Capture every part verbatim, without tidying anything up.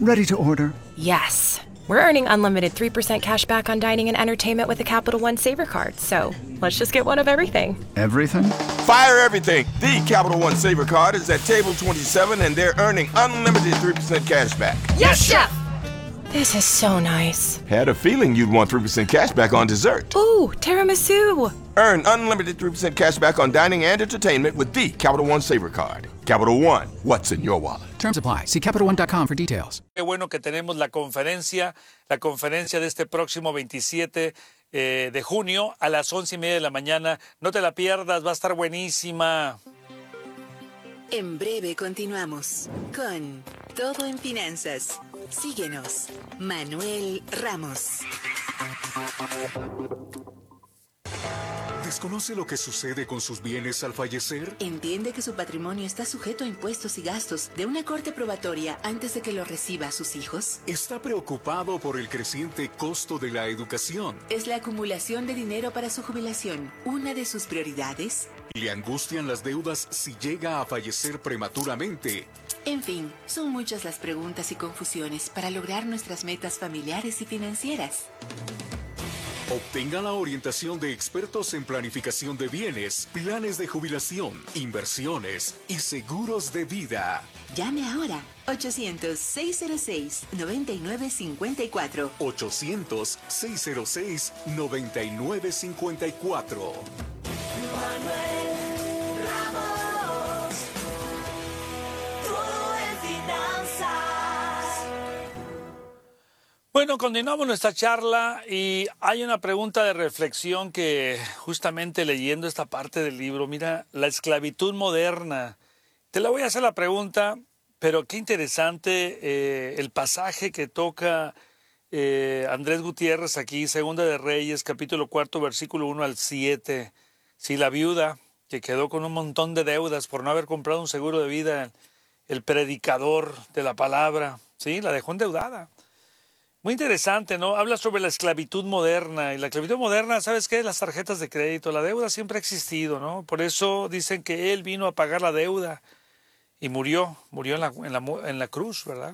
Ready to order. Yes. We're earning unlimited three percent cash back on dining and entertainment with a Capital One Saver card, so let's just get one of everything. Everything? Fire everything! The Capital One Saver card is at table twenty-seven and they're earning unlimited three percent cash back. Yes, Chef! This is so nice. Had a feeling you'd want three percent cash back on dessert. Ooh, tiramisu! Earn unlimited three percent cash back on dining and entertainment with the Capital One Saver card. Capital One, what's in your wallet? Terms apply. See Capital One dot com for details. Qué bueno que tenemos la conferencia, la conferencia de este próximo veintisiete eh, de junio a las once y media de la mañana. No te la pierdas, va a estar buenísima. En breve continuamos con Todo en Finanzas. Síguenos, Manuel Ramos. ¿Desconoce lo que sucede con sus bienes al fallecer? ¿Entiende que su patrimonio está sujeto a impuestos y gastos de una corte probatoria antes de que lo reciba a sus hijos? ¿Está preocupado por el creciente costo de la educación? ¿Es la acumulación de dinero para su jubilación una de sus prioridades? ¿Le angustian las deudas si llega a fallecer prematuramente? En fin, son muchas las preguntas y confusiones para lograr nuestras metas familiares y financieras. Obtenga la orientación de expertos en planificación de bienes, planes de jubilación, inversiones y seguros de vida. Llame ahora. ochocientos, seiscientos seis, noventa y nueve cincuenta y cuatro. ochocientos, seiscientos seis, noventa y nueve cincuenta y cuatro. Manuel Ramos. Todo en finanzas. Bueno, continuamos nuestra charla y hay una pregunta de reflexión que justamente leyendo esta parte del libro, mira, la esclavitud moderna. Te la voy a hacer la pregunta, pero qué interesante eh, el pasaje que toca eh, Andrés Gutiérrez aquí, Segunda de Reyes, capítulo cuarto, versículo uno al siete. Si la viuda que quedó con un montón de deudas por no haber comprado un seguro de vida, el predicador de la palabra, sí, la dejó endeudada. Muy interesante, ¿no? Habla sobre la esclavitud moderna. Y la esclavitud moderna, ¿sabes qué? Las tarjetas de crédito. La deuda siempre ha existido, ¿no? Por eso dicen que él vino a pagar la deuda y murió. Murió en la, en la, en la cruz, ¿verdad?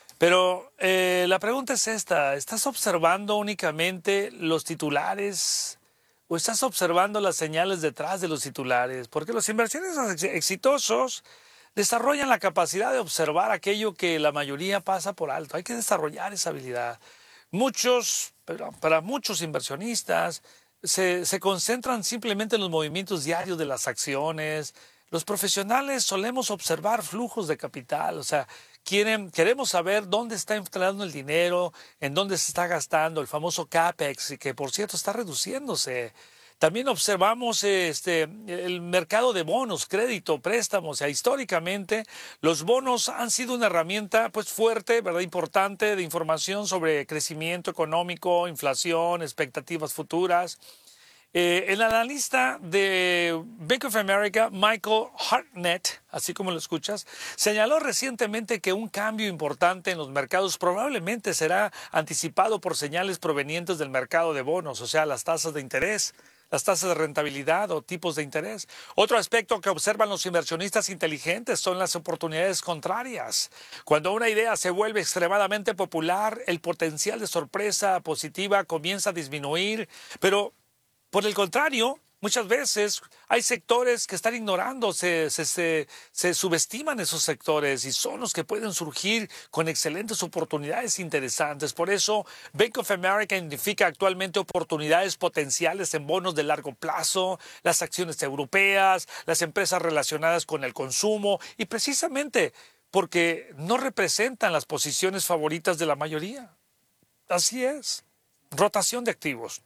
Pero eh, la pregunta es esta. ¿Estás observando únicamente los titulares o estás observando las señales detrás de los titulares? Porque los inversionistas exitosos desarrollan la capacidad de observar aquello que la mayoría pasa por alto. Hay que desarrollar esa habilidad. Muchos, pero para muchos inversionistas, se, se concentran simplemente en los movimientos diarios de las acciones. Los profesionales solemos observar flujos de capital, o sea, quieren, queremos saber dónde está entrando el dinero, en dónde se está gastando, el famoso CAPEX, que por cierto está reduciéndose. También observamos este, el mercado de bonos, crédito, préstamos. O sea, históricamente los bonos han sido una herramienta pues, fuerte, ¿verdad? Importante de información sobre crecimiento económico, inflación, expectativas futuras. Eh, el analista de Bank of America, Michael Hartnett, así como lo escuchas, señaló recientemente que un cambio importante en los mercados probablemente será anticipado por señales provenientes del mercado de bonos, o sea, las tasas de interés, las tasas de rentabilidad o tipos de interés. Otro aspecto que observan los inversionistas inteligentes son las oportunidades contrarias. Cuando una idea se vuelve extremadamente popular, el potencial de sorpresa positiva comienza a disminuir, pero por el contrario, muchas veces hay sectores que están ignorando, se, se, se, se subestiman esos sectores y son los que pueden surgir con excelentes oportunidades interesantes. Por eso, Bank of America identifica actualmente oportunidades potenciales en bonos de largo plazo, las acciones europeas, las empresas relacionadas con el consumo y precisamente porque no representan las posiciones favoritas de la mayoría. Así es. Rotación de activos.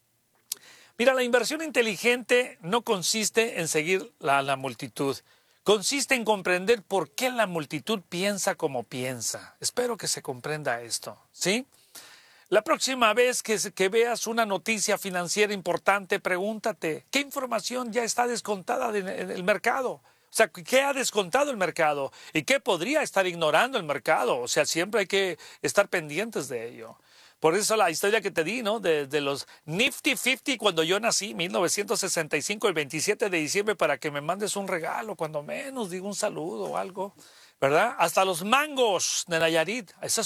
Mira, la inversión inteligente no consiste en seguir la, la multitud. Consiste en comprender por qué la multitud piensa como piensa. Espero que se comprenda esto, ¿sí? La próxima vez que, que veas una noticia financiera importante, pregúntate, ¿qué información ya está descontada del mercado? O sea, ¿qué ha descontado el mercado? ¿Y qué podría estar ignorando el mercado? O sea, siempre hay que estar pendientes de ello. Por eso la historia que te di, ¿no? De, de los Nifty cincuenta cuando yo nací, mil novecientos sesenta y cinco, el veintisiete de diciembre, para que me mandes un regalo, cuando menos digo un saludo o algo, ¿verdad? Hasta los mangos de Nayarit. Esa es